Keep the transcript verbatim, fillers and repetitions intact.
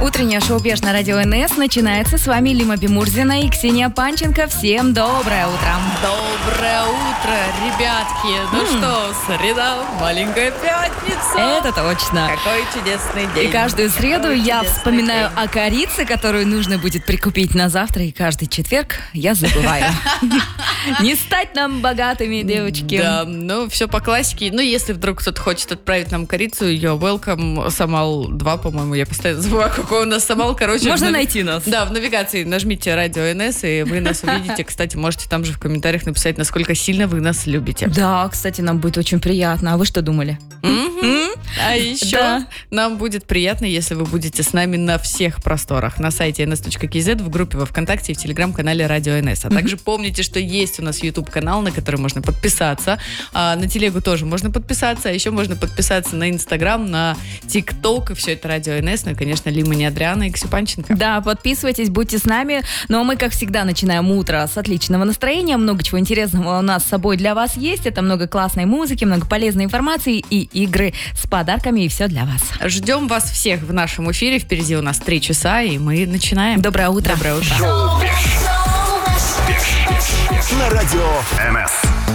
Утреннее шоу «Беж» на радио эн эс начинается. С вами Лима Бимурзина и Ксения Панченко. Всем доброе утро. Доброе утро, ребятки. Ну mm. что, среда, маленькая пятница. Это точно. Какой чудесный день. И каждую среду Какой я вспоминаю день. о корице, которую нужно будет прикупить на завтра. И каждый четверг я забываю. Не стать нам богатыми, девочки. Да, ну все по классике. Ну, если вдруг кто-то хочет отправить нам корицу, ее welcome, Самал два, по-моему, я постоянно забываю, какой у нас Самал, короче. Можно нави... найти нас. Да, в навигации нажмите радио эн эс, и вы нас увидите. Кстати, можете там же в комментариях написать, насколько сильно вы нас любите. Да, кстати, нам будет очень приятно. А вы что думали? Mm-hmm. А еще да. нам будет приятно, если вы будете с нами на всех просторах. На сайте эн эс точка кей зет, в группе во ВКонтакте и в телеграм-канале Радио эн эс. А mm-hmm. также помните, что есть у нас YouTube-канал, на который можно подписаться. А, на телегу тоже можно подписаться. А еще можно подписаться на Инстаграм, на ТикТок. И все это Радио эн эс. Ну и, конечно, Лима не Адриана и Ксю Панченко. Да, подписывайтесь, будьте с нами. Ну а мы, как всегда, начинаем утро с отличного настроения. Много чего интересного у нас с собой для вас есть. Это много классной музыки, много полезной информации и игры с подарками. И все для вас. Ждем вас всех в нашем эфире. Впереди у нас три часа, и мы начинаем. Доброе утро. Доброе утро. На радио эн эс.